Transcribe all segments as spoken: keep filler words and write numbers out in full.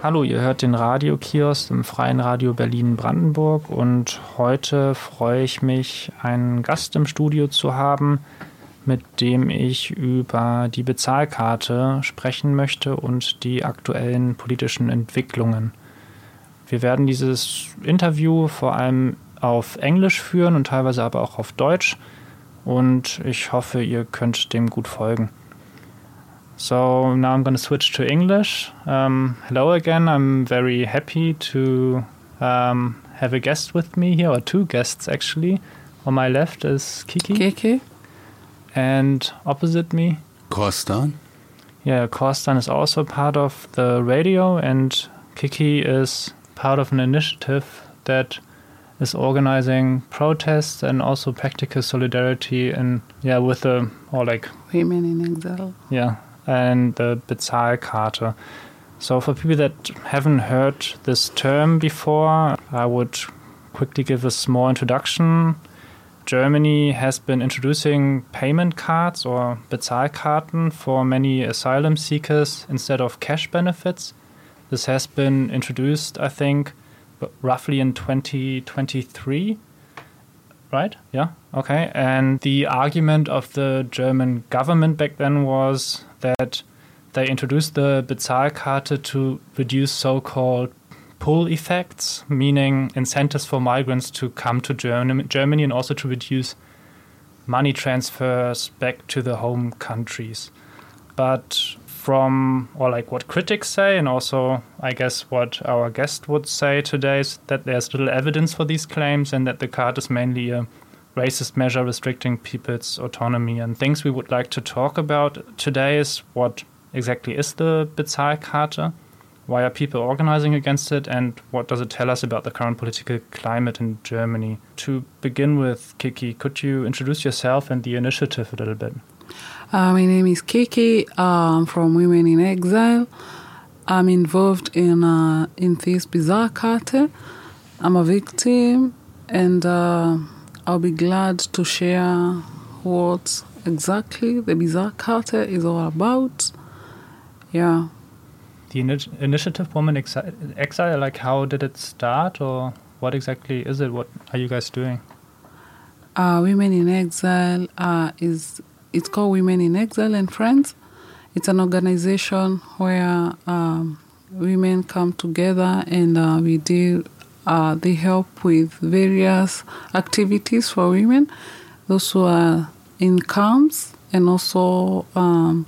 Hallo, ihr hört den Radiokiosk im Freien Radio Berlin-Brandenburg und heute freue ich mich, einen Gast im Studio zu haben, mit dem ich über die Bezahlkarte sprechen möchte und die aktuellen politischen Entwicklungen. Wir werden dieses Interview vor allem auf Englisch führen und teilweise aber auch auf Deutsch und ich hoffe, ihr könnt dem gut folgen. So now I'm going to switch to English. Um, hello again. I'm very happy to um, have a guest with me here, or two guests actually. On my left is Kiki. Kiki. And opposite me? Korstan. Yeah, Korstan is also part of the radio, and Kiki is part of an initiative that is organizing protests and also practical solidarity in, yeah, with the, or like... Women in exile. Yeah. And the Bezahlkarte. So for people that haven't heard this term before, I would quickly give a small introduction. Germany has been introducing payment cards or Bezahlkarten for many asylum seekers instead of cash benefits. This has been introduced, I think, roughly in twenty twenty-three. Right? Yeah? Okay. And the argument of the German government back then was that they introduced the Bezahlkarte to reduce so-called pull effects, meaning incentives for migrants to come to Germany and also to reduce money transfers back to the home countries. But from, or like what critics say, and also I guess what our guest would say today, is that there's little evidence for these claims and that the card is mainly a racist measure restricting people's autonomy. And things we would like to talk about today is what exactly is the Bezahlkarte, why are people organizing against it, and what does it tell us about the current political climate in Germany. To begin with, Kiki, could you introduce yourself and the initiative a little bit? Uh, my name is Kiki. Uh, I'm from Women in Exile. I'm involved in uh, in this Bezahlkarte. I'm a victim, and uh, I'll be glad to share what exactly the Bezahlkarte is all about. Yeah. The ini- initiative Women Exile, Exile, like how did it start, or what exactly is it? What are you guys doing? Uh, Women in Exile uh, is it's called Women in Exile and Friends. It's an organization where um, women come together and uh, we do. Uh, they help with various activities for women, those who are in camps, and also um,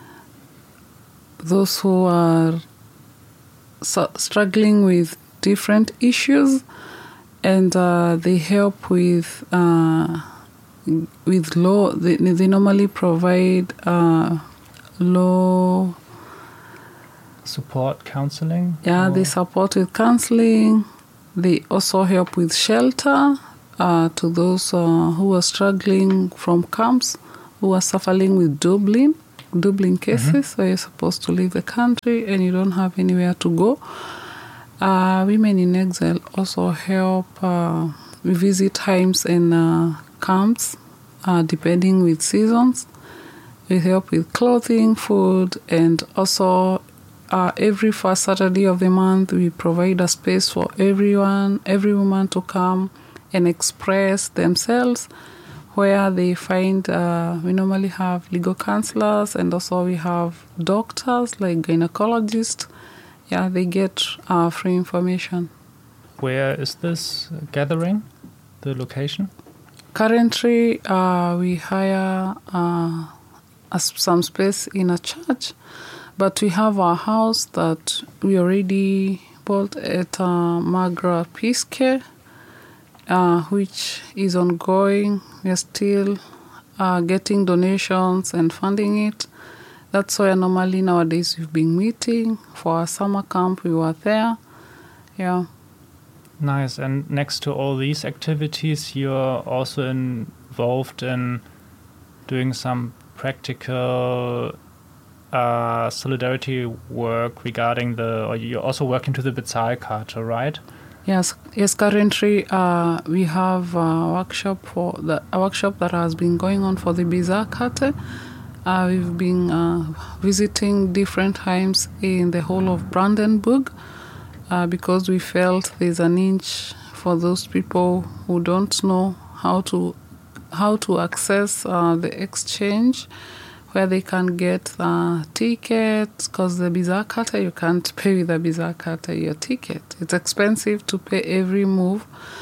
those who are su- struggling with different issues, and uh, they help with uh, with law. They, they normally provide uh, law support, counseling. Yeah, or? They support with counseling. They also help with shelter uh, to those uh, who are struggling from camps, who are suffering with Dublin, Dublin cases, mm-hmm. where you're supposed to leave the country and you don't have anywhere to go. Uh, Women in Exile also help. Uh, we visit times and uh, camps, uh, depending with seasons. We help with clothing, food, and also Uh, every first Saturday of the month, we provide a space for everyone, every woman to come and express themselves, where they find, uh, we normally have legal counselors, and also we have doctors, like gynecologists. Yeah, they get uh, free information. Where is this gathering, the location? Currently, uh, we hire uh, a, some space in a church. But we have our house that we already bought at uh, Magra Peace, uh, which is ongoing. We are still uh, getting donations and funding it. That's where normally nowadays we've been meeting. For our summer camp, we were there. Yeah. Nice. And next to all these activities, you're also involved in doing some practical Uh, solidarity work regarding the, or you're also working to the Bezahlkarte, right? Yes, yes. Currently, uh, we have a workshop for the a workshop that has been going on for the Bezahlkarte. Uh, we've been uh, visiting different times in the whole of Brandenburg uh, because we felt there's a niche for those people who don't know how to how to access uh, the exchange, where they can get uh, tickets, because the Bizarkarte, you can't pay with the Bizarkarte your ticket. It's expensive to pay every move.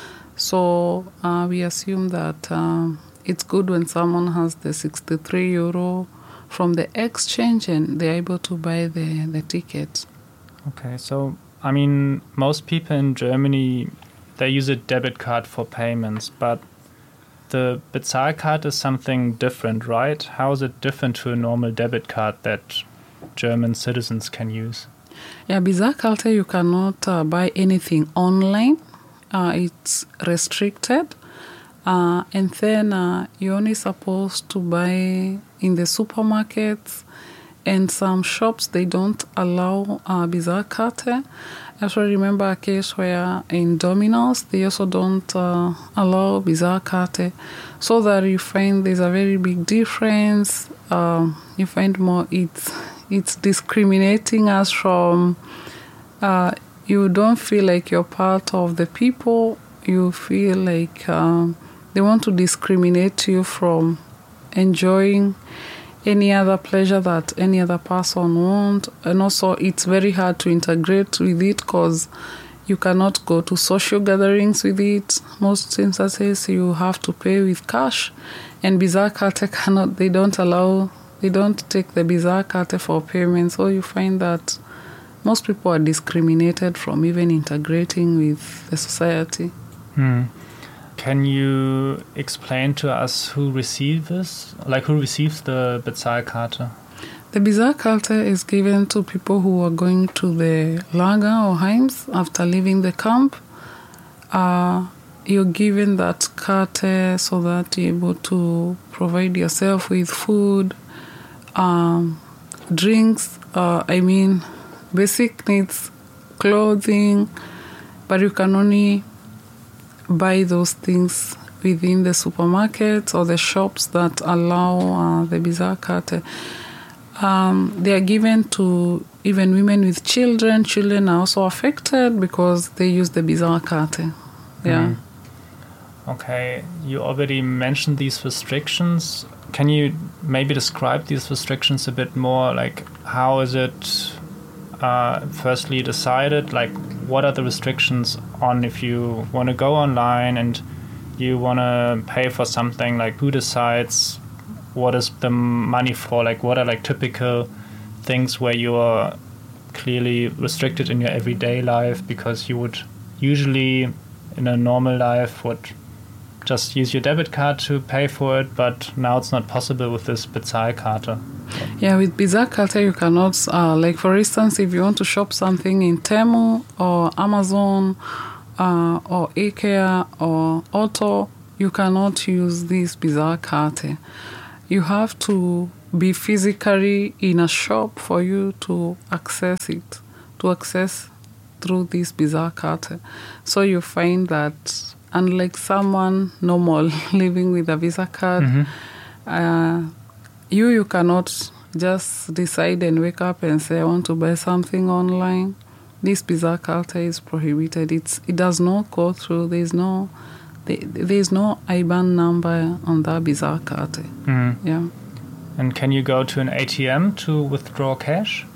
So uh, we assume that um, it's good when someone has the sixty-three euro from the exchange and they're able to buy the, the ticket. Okay, so, I mean, most people in Germany, they use a debit card for payments, but the Bezahlkarte is something different, right? How is it different to a normal debit card that German citizens can use? Yeah, Bizarkarte, you cannot uh, buy anything online. Uh, it's restricted. Uh, and then uh, you're only supposed to buy in the supermarkets and some shops. They don't allow uh, Bizarkarte. I also remember a case where in Domino's, they also don't uh, allow Bizarkarte. So that you find there's a very big difference. Um, you find more it's, it's discriminating us from... Uh, you don't feel like you're part of the people. You feel like... Um, They want to discriminate you from enjoying any other pleasure that any other person wants. And also, it's very hard to integrate with it because you cannot go to social gatherings with it. Most instances, you have to pay with cash. And Bizarkarte cannot, they don't allow, they don't take the Bizarkarte for payment. So you find that most people are discriminated from even integrating with the society. Hmm. Can you explain to us who receives this? Like, who receives the Bezahlkarte? The Bizarkarte is given to people who are going to the Lager or Heims after leaving the camp. Uh, you're given that carte so that you're able to provide yourself with food, um, drinks, uh, I mean, basic needs, clothing, but you can only buy those things within the supermarkets or the shops that allow uh, the Bizarkarte. Um, they are given to even women with children. Children are also affected because they use the Bizarkarte. Yeah. Mm. Okay, you already mentioned these restrictions. Can you maybe describe these restrictions a bit more? Like, how is it uh, firstly decided? Like, what are the restrictions on if you want to go online and you want to pay for something? Like, who decides what is the money for? Like, what are like typical things where you are clearly restricted in your everyday life because you would usually in a normal life would just use your debit card to pay for it, but now it's not possible with this Bezahlkarte. Yeah, with Bizarkarte you cannot, uh, like for instance, if you want to shop something in Temu or Amazon uh, or IKEA or Otto, you cannot use this Bizarkarte. You have to be physically in a shop for you to access it, to access through this Bizarkarte. So you find that unlike someone normal living with a Visa card, mm-hmm. uh, you you cannot just decide and wake up and say, I want to buy something online. This Bizarkarte is prohibited. It's it does not go through. There's no there's no I B A N number on that Bizarkarte. Mm-hmm. Yeah. And can you go to an A T M to withdraw cash?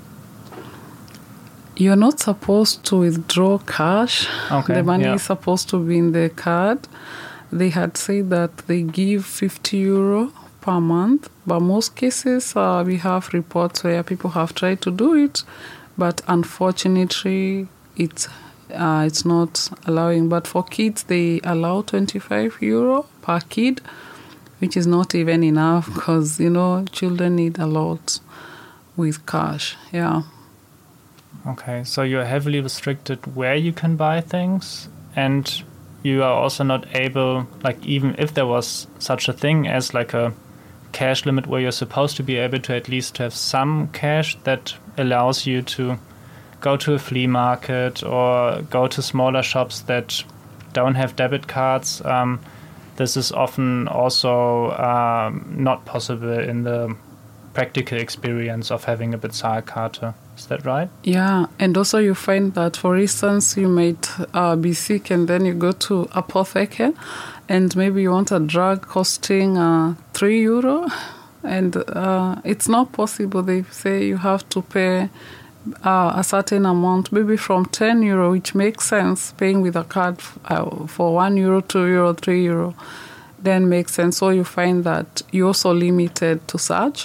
You're not supposed to withdraw cash. Okay, the money yeah. is supposed to be in the card. They had said that they give fifty euro per month, but most cases uh, we have reports where people have tried to do it, but unfortunately it's uh, it's not allowing. But for kids, they allow twenty-five euro per kid, which is not even enough because, you know, children need a lot with cash. Yeah. Okay, so you're heavily restricted where you can buy things, and you are also not able, like even if there was such a thing as like a cash limit where you're supposed to be able to at least have some cash that allows you to go to a flea market or go to smaller shops that don't have debit cards. Um, this is often also um, not possible in the practical experience of having a Bezahlkarte. Is that right? Yeah, and also you find that, for instance, you might uh, be sick and then you go to apotheke and maybe you want a drug costing uh, three euro and uh, it's not possible. They say you have to pay uh, a certain amount, maybe from ten euro, which makes sense, paying with a card uh, for one euro, two euro, three euro, then makes sense. So you find that you're also limited to such.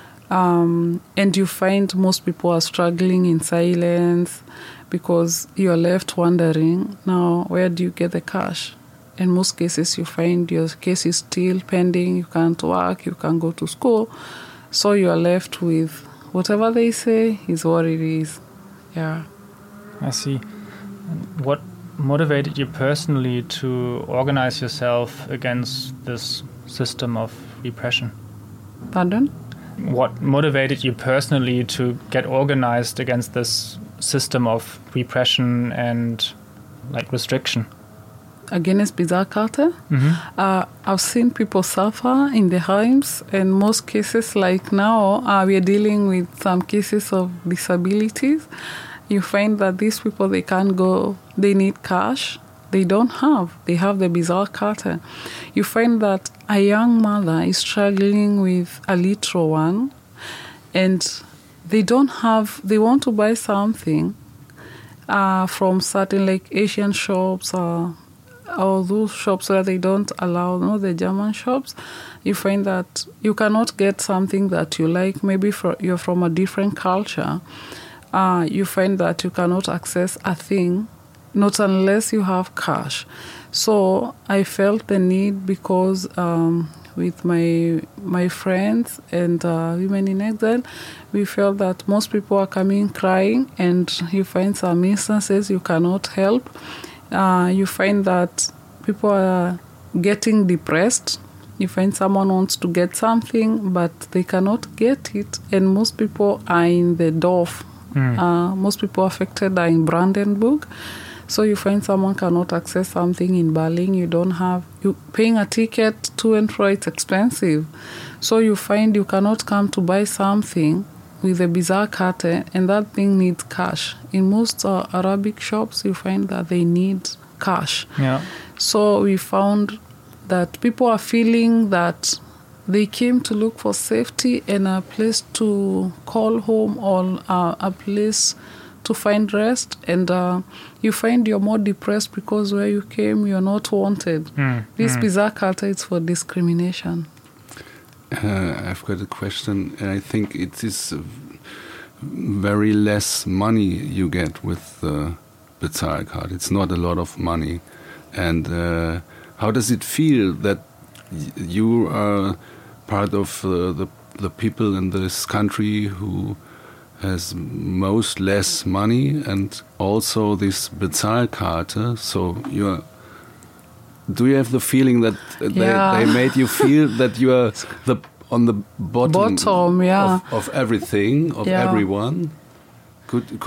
Um, and you find most people are struggling in silence because you're left wondering, now, where do you get the cash? In most cases, you find your case is still pending, you can't work, you can't go to school, so you're left with whatever they say is what it is. Yeah. I see. What motivated you personally to organize yourself against this system of repression? Pardon? What motivated you personally to get organized against this system of repression and like restriction? Against Bezahlkarte? Mm-hmm. Uh, I've seen people suffer in the homes, and most cases, like now, uh, we are dealing with some cases of disabilities. You find that these people, they can't go, they need cash. They don't have. They have the Bezahlkarte. You find that a young mother is struggling with a little one, and they don't have. They want to buy something uh, from certain like Asian shops or or those shops where they don't allow, no, the German shops. You find that you cannot get something that you like. Maybe for, you're from a different culture. Uh, you find that you cannot access a thing. Not unless you have cash. So I felt the need because um, with my my friends and uh, women in exile, we felt that most people are coming crying, and you find some instances you cannot help. Uh, you find that people are getting depressed. You find someone wants to get something, but they cannot get it, and most people are in the Dorf. Mm. Uh, most people affected are in Brandenburg. So you find someone cannot access something in Berlin, you don't have, you paying a ticket to and fro, it's expensive. So you find you cannot come to buy something with a Bezahlkarte, and that thing needs cash. In most uh, Arabic shops, you find that they need cash. Yeah. So we found that people are feeling that they came to look for safety and a place to call home, or uh, a place to find rest, and uh, you find you're more depressed because where you came, you're not wanted. Mm, this mm. Bezahlkarte is for discrimination. Uh, I've got a question, and I think it is uh, very less money you get with the Bezahlkarte. It's not a lot of money. And uh, how does it feel that y- you are part of uh, the the people in this country who has most less money, and also this Bezahlkarte? So you're, do you have the feeling that they, yeah. they made you feel that you are the on the bottom, bottom yeah. of, of everything, of yeah. everyone? Could, could